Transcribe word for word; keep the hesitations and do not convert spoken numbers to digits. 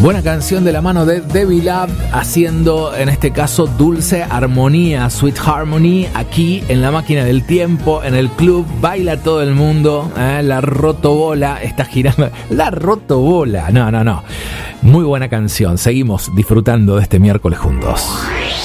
Buena canción de la mano de Debbie Love, haciendo en este caso Dulce Armonía, Sweet Harmony, aquí en la máquina del tiempo, en el club. Baila todo el mundo, ¿eh? La rotobola está girando. La rotobola, no, no, no. Muy buena canción, seguimos disfrutando de este miércoles juntos.